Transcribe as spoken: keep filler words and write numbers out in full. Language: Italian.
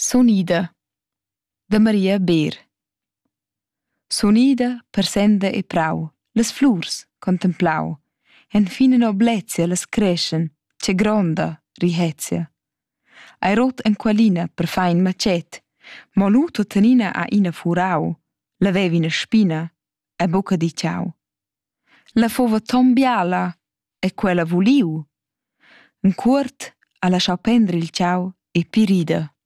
Sonida da Maria Beer. Sonida per senda e prau, las flurs contemplau, en fina noblezia las creschen, che gronda rihezia. Ai rot en qualina per fain macet, mo lu tuttenina a ina furau, la vevi ina spina, e buca di ciao. La fova ton biala, e quella vuliu. Un cuort ha lasciau prender il ciao e pi rida.